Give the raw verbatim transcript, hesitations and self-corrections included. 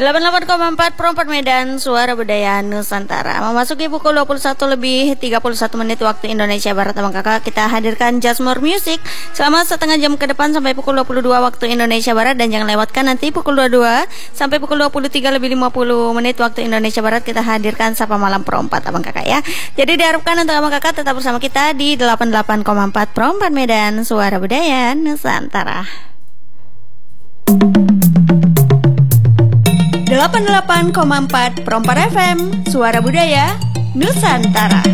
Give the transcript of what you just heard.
delapan puluh delapan koma empat Pro empat Medan, Suara Budaya Nusantara. Memasuki pukul dua puluh satu lebih tiga puluh satu menit waktu Indonesia Barat, Abang Kakak. Kita hadirkan Just More Music selama setengah jam ke depan sampai pukul dua puluh dua waktu Indonesia Barat. Dan jangan lewatkan nanti pukul dua puluh dua sampai pukul dua puluh tiga lebih lima puluh menit waktu Indonesia Barat. Kita hadirkan Sapa Malam Pro empat, Abang Kakak ya. Jadi diharapkan untuk Abang Kakak tetap bersama kita di delapan puluh delapan koma empat Pro empat Medan, Suara Budaya Nusantara. delapan puluh delapan koma empat Pro empat F M, Suara Budaya Nusantara.